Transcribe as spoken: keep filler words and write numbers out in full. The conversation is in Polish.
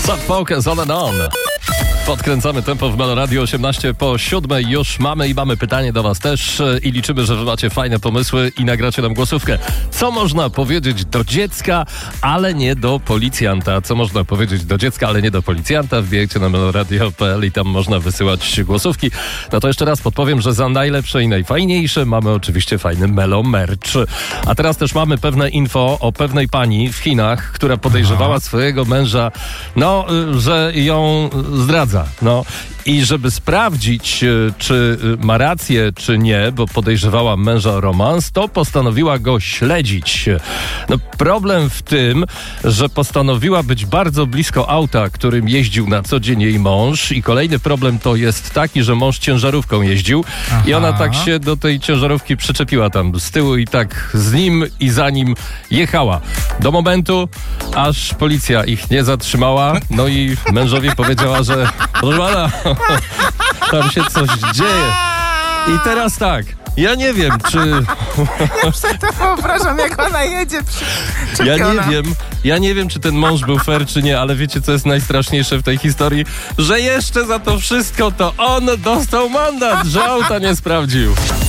Suck Focus on and on. Podkręcamy tempo w Melo Radio. Osiemnaście po siódmej już mamy i mamy pytanie do was też i liczymy, że wy macie fajne pomysły i nagracie nam głosówkę. Co można powiedzieć do dziecka, ale nie do policjanta? Co można powiedzieć do dziecka, ale nie do policjanta? Wbijajcie na meloradio kropka p l i tam można wysyłać głosówki. No to jeszcze raz podpowiem, że za najlepsze i najfajniejsze mamy oczywiście fajny Melo Merch. A teraz też mamy pewne info o pewnej pani w Chinach, która podejrzewała swojego męża, no, że ją zdradza. No i żeby sprawdzić, czy ma rację, czy nie, bo podejrzewała męża o romans, to postanowiła go śledzić. No problem w tym, że postanowiła być bardzo blisko auta, którym jeździł na co dzień jej mąż, i kolejny problem to jest taki, że mąż ciężarówką jeździł. Aha. I ona tak się do tej ciężarówki przyczepiła tam z tyłu i tak z nim i za nim jechała. Do momentu, aż policja ich nie zatrzymała, no i mężowi powiedziała, że proszę pana, tam się coś dzieje. I teraz tak, ja nie wiem, czy... Ja sobie to wyobrażam, jak ona jedzie. Przy... Ja nie wiem, ja nie wiem, czy ten mąż był fair, czy nie, ale wiecie, co jest najstraszniejsze w tej historii? Że jeszcze za to wszystko to on dostał mandat, że auta nie sprawdził.